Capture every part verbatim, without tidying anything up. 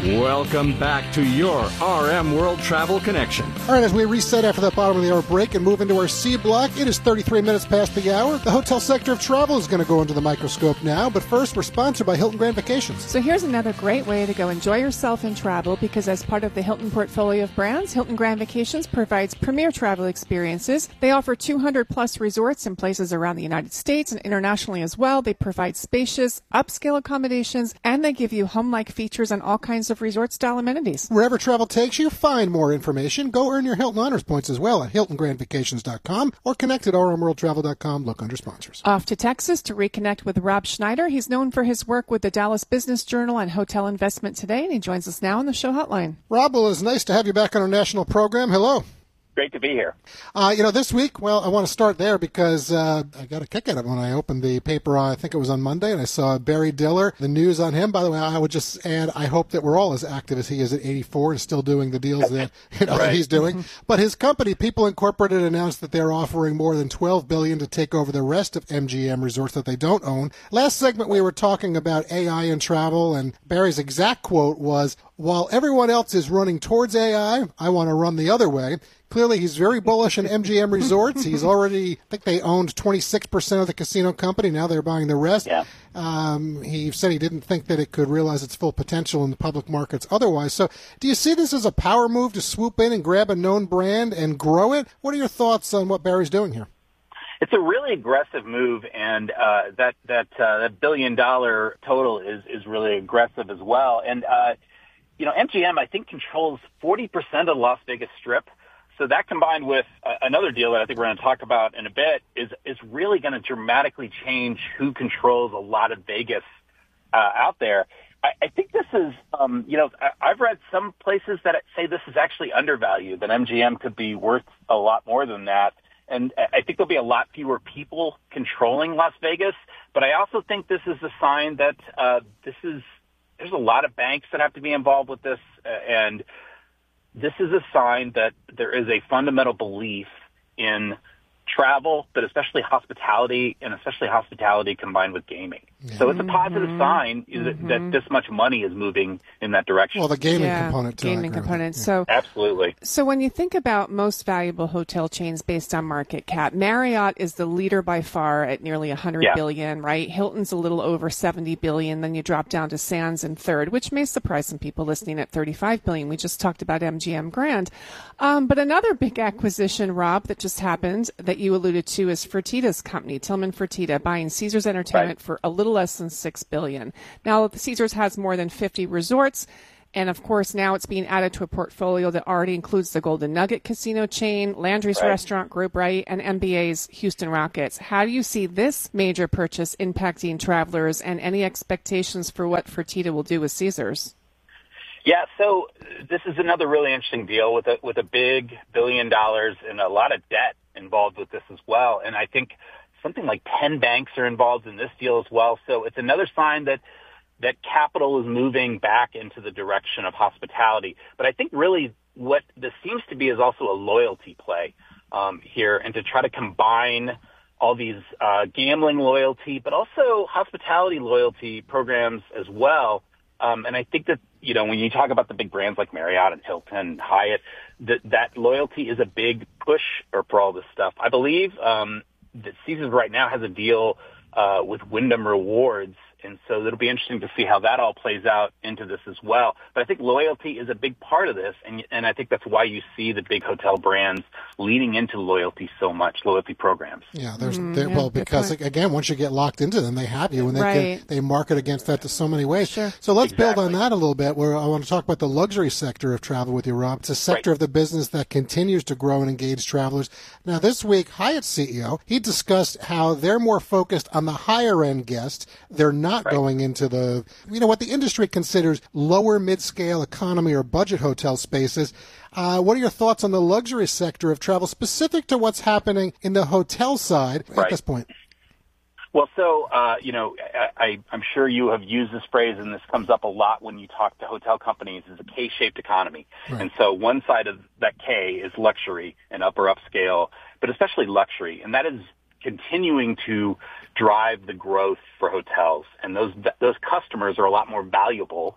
Welcome back to your R M World Travel Connection. All right, as we reset after that bottom of the hour break and move into our C block, it is thirty-three minutes past the hour. The hotel sector of travel is going to go into the microscope now, but first, we're sponsored by Hilton Grand Vacations. So here's another great way to go enjoy yourself in travel, because as part of the Hilton portfolio of brands, Hilton Grand Vacations provides premier travel experiences. They offer two hundred plus resorts in places around the United States and internationally as well. They provide spacious, upscale accommodations, and they give you home-like features on all kinds of resort-style amenities. Wherever travel takes you, find more information. Go earn your Hilton Honors points as well at hilton grand vacations dot com or connect at r m world travel dot com. Look under sponsors. Off to Texas to reconnect with Rob Schneider. He's known for his work with the Dallas Business Journal and Hotel Investment Today, and he joins us now on the show hotline. Rob, well, it's nice to have you back on our national program. Hello. Great to be here. Uh, you know, this week, well, I want to start there because uh, I got a kick out of it when I opened the paper, uh, I think it was on Monday, and I saw Barry Diller, the news on him. By the way, I would just add, I hope that we're all as active as he is at eighty-four and still doing the deals that, you know, right. that he's doing. But his company, People Incorporated, announced that they're offering more than twelve billion dollars to take over the rest of M G M resorts that they don't own. Last segment, we were talking about A I and travel, and Barry's exact quote was, "While everyone else is running towards A I, I want to run the other way." Clearly, he's very bullish on M G M Resorts. He's already, I think they owned twenty-six percent of the casino company. Now they're buying the rest. Yeah. Um, he said he didn't think that it could realize its full potential in the public markets otherwise. So do you see this as a power move to swoop in and grab a known brand and grow it? What are your thoughts on what Barry's doing here? It's a really aggressive move, and uh, that that uh, that billion dollar total is is really aggressive as well. And uh, you know, M G M I think controls forty percent of the Las Vegas Strip. So that combined with uh, another deal that I think we're going to talk about in a bit is is really going to dramatically change who controls a lot of Vegas uh, out there. I, I think this is, um, you know, I, I've read some places that say this is actually undervalued, that M G M could be worth a lot more than that. And I think there'll be a lot fewer people controlling Las Vegas. But I also think this is a sign that uh, this is, there's a lot of banks that have to be involved with this, uh, and this is a sign that there is a fundamental belief in travel, but especially hospitality, and especially hospitality combined with gaming. Yeah. So it's a positive mm-hmm. sign mm-hmm. that this much money is moving in that direction. Well, the gaming yeah, component, too. Gaming component. Yeah. So absolutely. So when you think about most valuable hotel chains based on market cap, Marriott is the leader by far at nearly one hundred yeah. billion, right? Hilton's a little over seventy billion. Then you drop down to Sands in third, which may surprise some people listening at thirty-five billion. We just talked about M G M Grand. Um, but another big acquisition, Rob, that just happened that you alluded to is Fertitta's company, Tillman Fertitta, buying Caesars Entertainment right. for a little less than six billion dollars. Now, the Caesars has more than fifty resorts, and of course, now it's being added to a portfolio that already includes the Golden Nugget Casino chain, Landry's right. Restaurant Group, right, and N B A's Houston Rockets. How do you see this major purchase impacting travelers, and any expectations for what Fertitta will do with Caesars? Yeah, so this is another really interesting deal with a with a big billion dollars and a lot of debt involved with this as well. And I think something like ten banks are involved in this deal as well. So it's another sign that that capital is moving back into the direction of hospitality. But I think really what this seems to be is also a loyalty play um, here, and to try to combine all these uh, gambling loyalty, but also hospitality loyalty programs as well. Um, and I think that, you know, when you talk about the big brands like Marriott and Hilton and Hyatt, that that loyalty is a big push or for all this stuff. I believe um, that Caesars right now has a deal uh, with Wyndham Rewards, and so it'll be interesting to see how that all plays out into this as well. But I think loyalty is a big part of this, and and I think that's why you see the big hotel brands leaning into loyalty so much, loyalty programs. Yeah, there's mm, there, yeah, well because again, once you get locked into them, they have you, and they right. can, they market against that to so many ways. Sure. So let's exactly. build on that a little bit. Where I want to talk about the luxury sector of travel with you, Rob. It's a sector right. of the business that continues to grow and engage travelers. Now, this week, Hyatt's C E O, he discussed how they're more focused on the higher end guests. They're not right. going into the, you know, what the industry considers lower mid-scale economy or budget hotel spaces. Uh, what are your thoughts on the luxury sector of travel, specific to what's happening in the hotel side right. at this point? Well, so, uh, you know, I, I, I'm sure you have used this phrase, and this comes up a lot when you talk to hotel companies, is a K-shaped economy. Right. And so one side of that K is luxury and upper upscale, but especially luxury. And that is continuing to drive the growth for hotels. And those those customers are a lot more valuable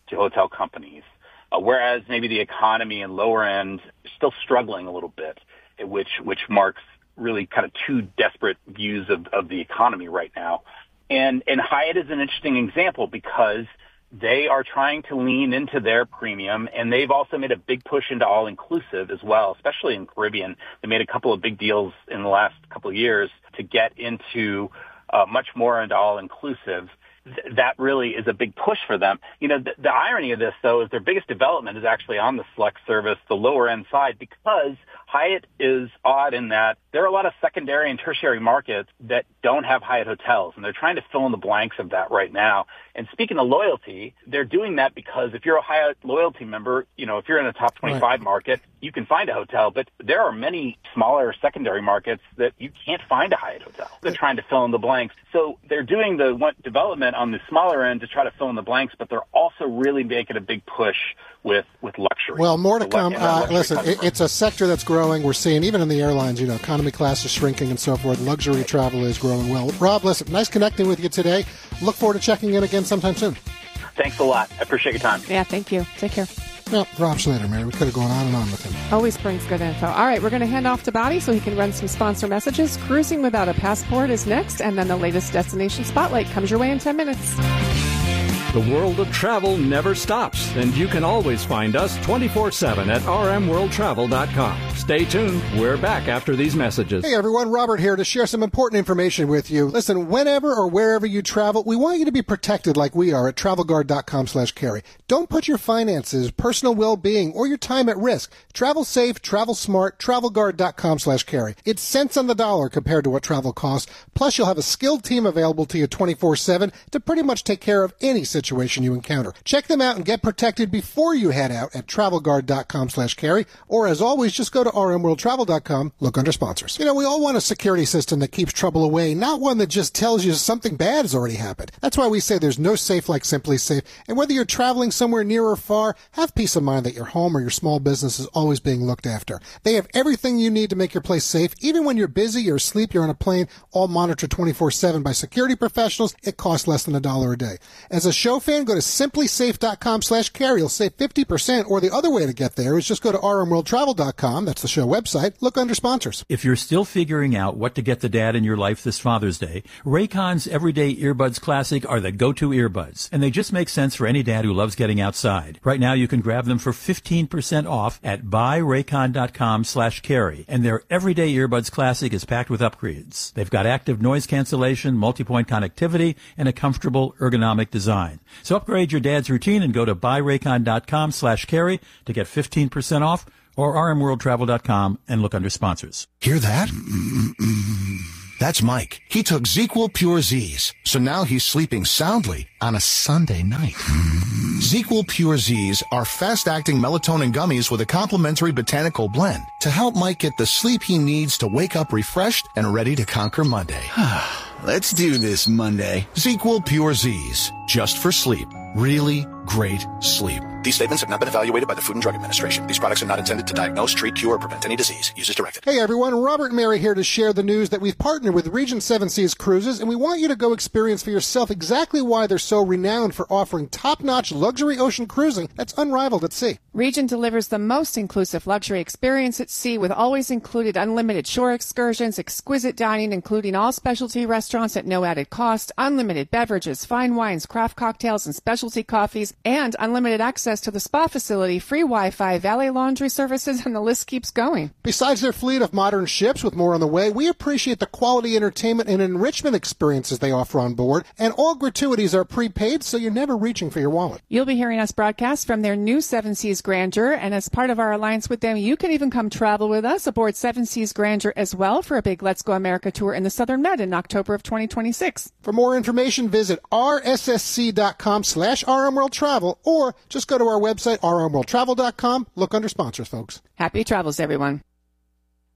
to hotel companies, uh, whereas maybe the economy and lower end is still struggling a little bit, which which marks really kind of two desperate views of, of the economy right now. And and Hyatt is an interesting example because they are trying to lean into their premium, and they've also made a big push into all-inclusive as well, especially in Caribbean. They made a couple of big deals in the last couple of years to get into uh, much more into all-inclusive. Th- that really is a big push for them. You know, the, the irony of this, though, is their biggest development is actually on the select service, the lower-end side, because Hyatt is odd in that there are a lot of secondary and tertiary markets that don't have Hyatt hotels, and they're trying to fill in the blanks of that right now. And speaking of loyalty, they're doing that because if you're a Hyatt loyalty member, you know, if you're in a top twenty-five right. market, you can find a hotel, but there are many smaller secondary markets that you can't find a Hyatt hotel. They're trying to fill in the blanks. So they're doing the one development on the smaller end to try to fill in the blanks, but they're also really making a big push with, with luxury. Well, more to come. Uh, listen, it, it's a sector that's growing. We're seeing, even in the airlines, you know, economy class is shrinking and so forth. Luxury travel is growing well. Rob, listen, nice connecting with you today. Look forward to checking in again sometime soon. Thanks a lot. I appreciate your time. Yeah, thank you. Take care. Well, Rob Schneider, Mary, we could have gone on and on with him. Always brings good info. All right, we're going to hand off to Bobby so he can run some sponsor messages. Cruising Without a Passport is next, and then the latest Destination Spotlight comes your way in ten minutes. The world of travel never stops, and you can always find us twenty-four seven at r m world travel dot com. Stay tuned. We're back after these messages. Hey, everyone. Robert here to share some important information with you. Listen, whenever or wherever you travel, we want you to be protected like we are at travel guard dot com slash carry. Don't put your finances, personal well-being, or your time at risk. Travel safe, travel smart, travel guard dot com slash carry. It's cents on the dollar compared to what travel costs. Plus, you'll have a skilled team available to you twenty-four seven to pretty much take care of any situation you encounter. Check them out and get protected before you head out at travel guard dot com slash carry, or as always, just go to r m world travel dot com, look under sponsors. You know, we all want a security system that keeps trouble away, not one that just tells you something bad has already happened. That's why we say there's no safe like Simply Safe, and whether you're traveling somewhere near or far, have peace of mind that your home or your small business is always being looked after. They have everything you need to make your place safe. Even when you're busy, you're asleep, you're on a plane, all monitored twenty-four seven by security professionals. It costs less than a dollar a day. As a show fan, go to simply safe dot com slash carry. You'll save fifty percent, or the other way to get there is just go to r m world travel dot com. That's the show website. Look under sponsors. If you're still figuring out what to get the dad in your life this Father's Day, Raycon's Everyday Earbuds Classic are the go-to earbuds, and they just make sense for any dad who loves getting outside. Right now, you can grab them for fifteen percent off at buy raycon dot com slash carry, and their Everyday Earbuds Classic is packed with upgrades. They've got active noise cancellation, multi-point connectivity, and a comfortable ergonomic design. So upgrade your dad's routine and go to buy raycon dot com slash carry to get fifteen percent off, or r m world travel dot com and look under sponsors. Hear that? That's Mike. He took ZzzQuil Pure Z's, so now he's sleeping soundly on a Sunday night. ZzzQuil Pure Z's are fast-acting melatonin gummies with a complementary botanical blend to help Mike get the sleep he needs to wake up refreshed and ready to conquer Monday. Let's do this Monday. ZzzQuil Pure Z's, just for sleep. Really great sleep. These statements have not been evaluated by the Food and Drug Administration. These products are not intended to diagnose, treat, cure, or prevent any disease. Use as directed. Hey everyone, Robert and Mary here to share the news that we've partnered with Regent Seven Seas Cruises, and we want you to go experience for yourself exactly why they're so renowned for offering top-notch luxury ocean cruising that's unrivaled at sea. Regent delivers the most inclusive luxury experience at sea with always included unlimited shore excursions, exquisite dining, including all specialty restaurants at no added cost, unlimited beverages, fine wines, craft cocktails, and specialty coffees, and unlimited access to the spa facility, free Wi-Fi, valet laundry services, and the list keeps going. Besides their fleet of modern ships with more on the way, we appreciate the quality entertainment and enrichment experiences they offer on board, and all gratuities are prepaid, so you're never reaching for your wallet. You'll be hearing us broadcast from their new Seven Seas Grandeur, and as part of our alliance with them, you can even come travel with us aboard Seven Seas Grandeur as well for a big Let's Go America tour in the Southern Med in October of twenty twenty-six. For more information, visit r s s c dot com slash r m world travel, or just go to our website, r m world travel dot com. Look under sponsors, folks. Happy travels, everyone.